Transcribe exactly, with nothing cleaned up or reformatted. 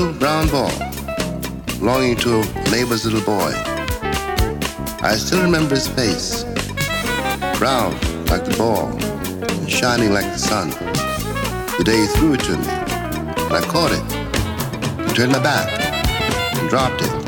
little brown ball belonging to a neighbor's little boy. I still remember his face, brown like the ball and shining like the sun. The day he threw it to me, and I caught it, and turned my back, and dropped it.